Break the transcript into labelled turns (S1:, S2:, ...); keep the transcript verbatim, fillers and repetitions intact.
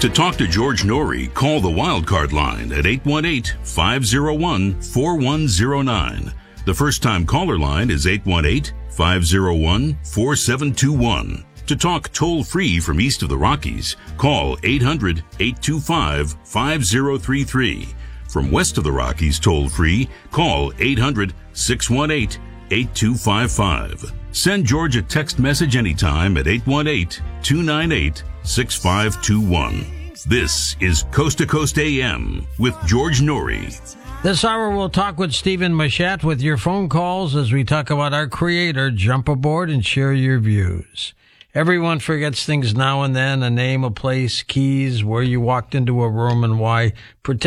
S1: To talk to George Norrie, call the Wildcard line at eight one eight, five oh one, four one oh nine. The first-time caller line is eight one eight, five oh one, four seven two one. To talk toll-free from east of the Rockies, call eight hundred, eight two five, five oh three three. From west of the Rockies toll-free, call eight hundred, six one eight, eight two five five. Send George a text message anytime at eight one eight, two nine eight, six five two one. This is Coast to Coast A M with George Norrie.
S2: This hour we'll talk with Stephen Machette with your phone calls as we talk about our creator. Jump aboard and share your views. Everyone forgets things now and then, a name, a place, keys, where you walked into a room and why. Protect